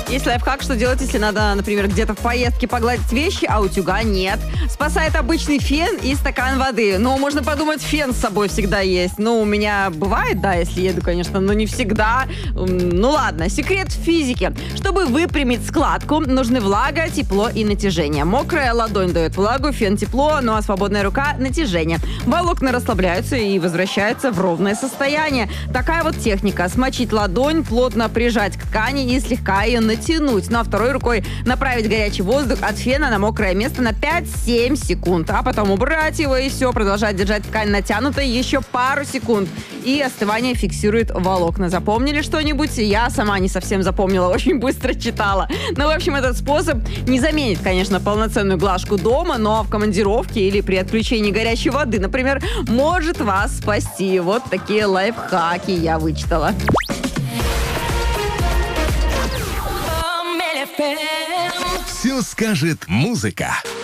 Есть лайфхак, что делать, если надо, например, где-то в поездке погладить вещи, а утюга нет. Спасает обычный фен и стакан воды. Ну, можно подумать, фен с собой всегда есть. Ну, у меня бывает, да, если еду, конечно, но не всегда. Ну, ладно. Секрет физики. Чтобы выпрямить складку, нужны влага, тепло и натяжение. Мокрая ладонь дает влагу, фен тепло, ну а свободная рука – натяжение. Волокна расслабляются и возвращаются в ровное состояние. Такая вот техника. Смочить ладонь, плотно прижать к ткани и слегка ее натянуть. Ну а второй рукой направить горячий воздух от фена на мокрое место на 5-7 секунд. А потом убрать его и все, продолжать держать ткань натянутой еще пару секунд. И остывание фиксирует волокна. Запомнили что-нибудь? Я сама не совсем запомнила, очень быстро читала. Ну, в общем, этот способ не заменит, конечно, полноценную глажку дома, но в командировке или при отключении горячей воды, например, может вас спасти. Вот такие лайфхаки я вычитала. Все скажет музыка.